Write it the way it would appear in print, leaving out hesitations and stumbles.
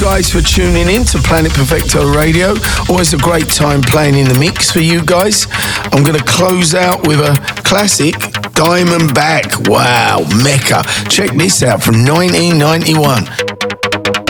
guys for tuning in to Planet Perfecto Radio. Always a great time playing in the mix for you guys. I'm going to close out with a classic, Diamond Back. Wow, Mecca. Check this out from 1991.